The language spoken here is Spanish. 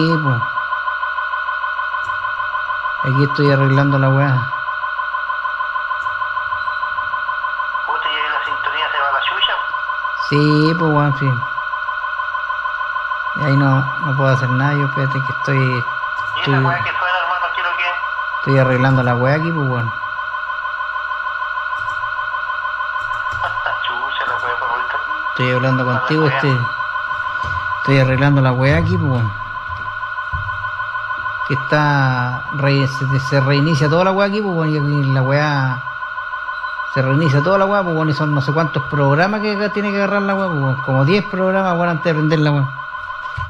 pues. Aquí estoy arreglando la weá. Puta, y ahí la sintonía se va a la chucha. Sí, pues weón, sí. Y ahí no puedo hacer nada, yo fíjate que ¿Y esa weá que suena, hermano, qué es lo que es? estoy arreglando la weá aquí, pues weón. Chucha, la weá, por ahorita. Estoy hablando contigo, estoy arreglando la weá aquí, pues weón. Que se reinicia toda la weá aquí, pues weón, y aquí la weá se reinicia toda la weá, pues weón, y son no sé cuántos programas que tiene que agarrar la weá, pues weón. Como 10 programas, weón, antes de prender la weá.